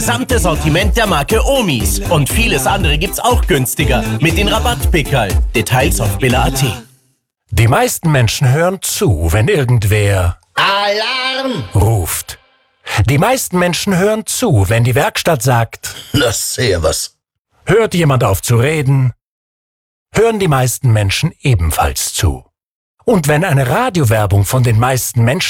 Gesamte Sortiment der Marke Omis. Und vieles andere gibt's auch günstiger. Mit den Rabattpickerl. Details auf billa.at. Die meisten Menschen hören zu, wenn irgendwer Alarm! ruft. Die meisten Menschen hören zu, wenn die Werkstatt sagt, Na servus. hört jemand auf zu reden, hören die meisten Menschen ebenfalls zu. Und wenn eine Radiowerbung von den meisten Menschen